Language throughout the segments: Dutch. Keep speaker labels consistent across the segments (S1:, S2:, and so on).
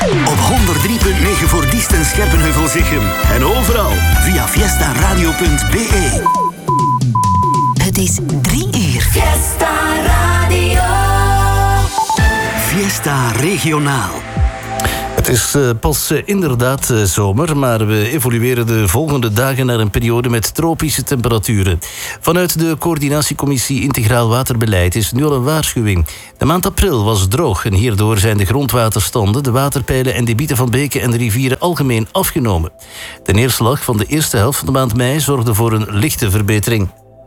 S1: Op 103.9 voor Diest en Scherpenheuvel-Zichem. En overal via fiestaradio.be.
S2: Het is 3 uur.
S3: Fiesta Radio.
S1: Fiesta Regionaal.
S4: Het is pas inderdaad zomer, maar we evolueren de volgende dagen naar een periode met tropische temperaturen. Vanuit de Coördinatiecommissie Integraal Waterbeleid is nu al een waarschuwing. De maand april was droog en hierdoor zijn de grondwaterstanden, de waterpeilen en debieten van beken en rivieren algemeen afgenomen. De neerslag van de eerste helft van de maand mei zorgde voor een lichte verbetering.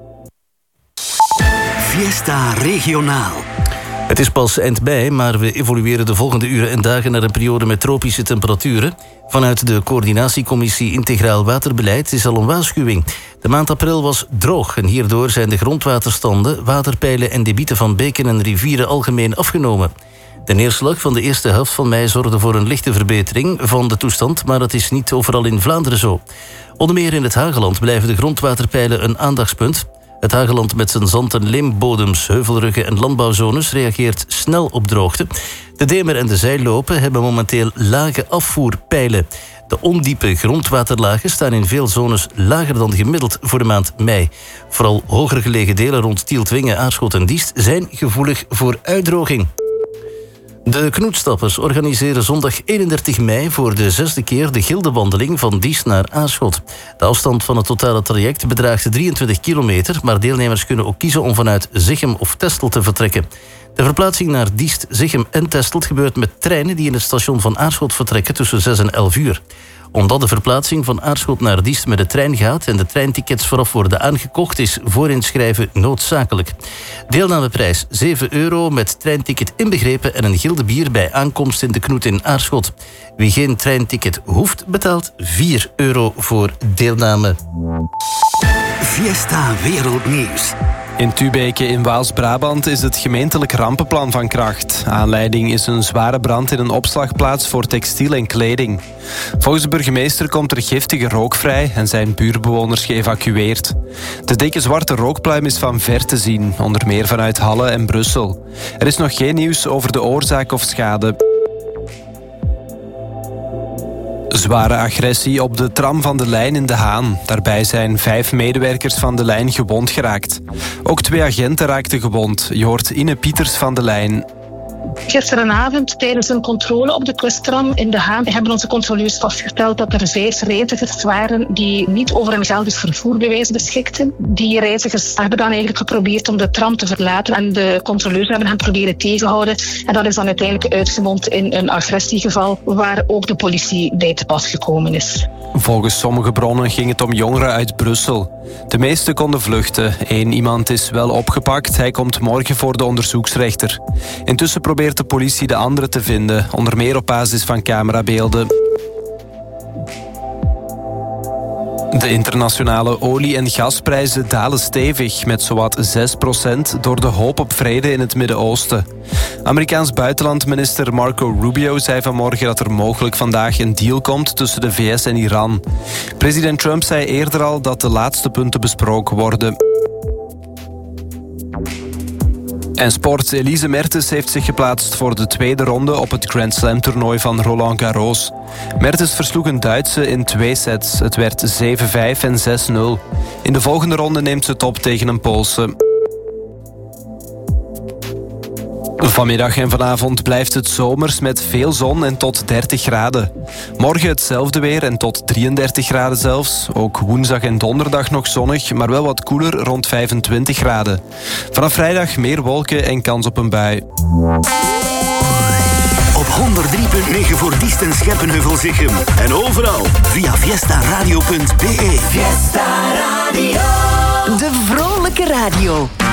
S1: Fiesta Regionaal.
S4: Het is pas eind mei, maar we evolueren de volgende uren en dagen naar een periode met tropische temperaturen. Vanuit de Coördinatiecommissie Integraal Waterbeleid is al een waarschuwing. De maand april was droog en hierdoor zijn de grondwaterstanden, waterpeilen en debieten van beken en rivieren algemeen afgenomen. De neerslag van de eerste helft van mei zorgde voor een lichte verbetering van de toestand, maar dat is niet overal in Vlaanderen zo. Onder meer in het Hageland blijven de grondwaterpeilen een aandachtspunt. Het Hageland met zijn zand- en leembodems, heuvelruggen en landbouwzones reageert snel op droogte. De Demer en de Zijlopen hebben momenteel lage afvoerpeilen. De ondiepe grondwaterlagen staan in veel zones lager dan gemiddeld voor de maand mei. Vooral hoger gelegen delen rond Tieltwingen, Aarschot en Diest zijn gevoelig voor uitdroging. De Knoetstappers organiseren zondag 31 mei voor de 6e keer de Gildewandeling van Diest naar Aarschot. De afstand van het totale traject bedraagt 23 kilometer, maar deelnemers kunnen ook kiezen om vanuit Zichem of Testel te vertrekken. De verplaatsing naar Diest, Zichem en Testel gebeurt met treinen die in het station van Aarschot vertrekken tussen 6 en 11 uur. Omdat de verplaatsing van Aarschot naar Diest met de trein gaat en de treintickets vooraf worden aangekocht, is voorinschrijven noodzakelijk. Deelnameprijs €7 met treinticket inbegrepen en een gilde bier bij aankomst in de Knoet in Aarschot. Wie geen treinticket hoeft, betaalt €4 voor deelname.
S1: Fiesta Wereldnieuws.
S5: In Tubeke in Waals-Brabant is het gemeentelijk rampenplan van kracht. Aanleiding is een zware brand in een opslagplaats voor textiel en kleding. Volgens de burgemeester komt er giftige rook vrij en zijn buurtbewoners geëvacueerd. De dikke zwarte rookpluim is van ver te zien, onder meer vanuit Halle en Brussel. Er is nog geen nieuws over de oorzaak of schade. Zware agressie op de tram van de lijn in De Haan. Daarbij zijn 5 medewerkers van de lijn gewond geraakt. Ook 2 agenten raakten gewond. Je hoort Ine Pieters van de lijn.
S6: Gisterenavond tijdens een controle op de kusttram in De Haan hebben onze controleurs vastgesteld dat er 5 reizigers waren die niet over een geldig vervoerbewijs beschikten. Die reizigers hebben dan eigenlijk geprobeerd om de tram te verlaten en de controleurs hebben hen proberen tegenhouden. En dat is dan uiteindelijk uitgemond in een agressiegeval waar ook de politie bij te pas gekomen is.
S5: Volgens sommige bronnen ging het om jongeren uit Brussel. De meeste konden vluchten. 1 iemand is wel opgepakt. Hij komt morgen voor de onderzoeksrechter. Intussen probeert de politie de anderen te vinden, onder meer op basis van camerabeelden. De internationale olie- en gasprijzen dalen stevig met zowat 6% door de hoop op vrede in het Midden-Oosten. Amerikaans buitenlandminister Marco Rubio zei vanmorgen dat er mogelijk vandaag een deal komt tussen de VS en Iran. President Trump zei eerder al dat de laatste punten besproken worden. En sport. Elise Mertens heeft zich geplaatst voor de tweede ronde op het Grand Slam toernooi van Roland Garros. Mertens versloeg een Duitse in 2 sets. Het werd 7-5 en 6-0. In de volgende ronde neemt ze het op tegen een Poolse. Vanmiddag en vanavond blijft het zomers met veel zon en tot 30 graden. Morgen hetzelfde weer en tot 33 graden zelfs. Ook woensdag en donderdag nog zonnig, maar wel wat koeler rond 25 graden. Vanaf vrijdag meer wolken en kans op een bui.
S1: Op 103.9 voor Diest en Scherpenheuvel-Zichem. En overal via fiestaradio.be.
S3: Fiesta Radio.
S2: De vrolijke radio.